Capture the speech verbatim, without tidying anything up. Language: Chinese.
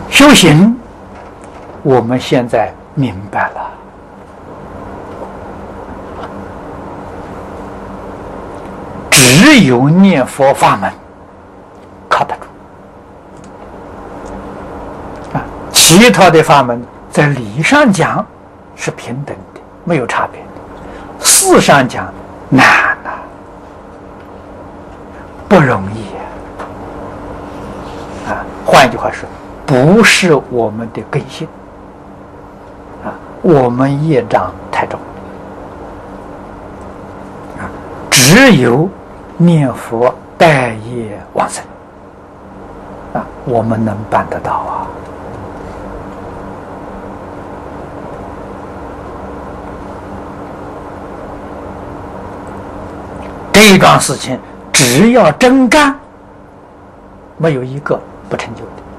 修行，我们现在明白了，只有念佛法门靠得住啊，其他的法门在理上讲是平等的，没有差别的，事上讲难啊，不容易啊。啊，换一句话说，不是我们的根性啊，我们业障太重啊，只有念佛待业往生啊，我们能办得到啊。这桩事情只要真干，没有一个不成就的。